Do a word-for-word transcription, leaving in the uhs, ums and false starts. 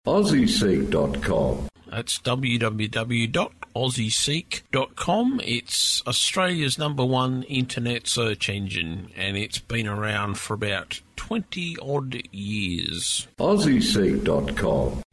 Aussie Seek dot com. That's w w w dot aussie seek dot com. It's Australia's number one internet search engine, and it's been around for about twenty odd years. Aussie Seek dot com.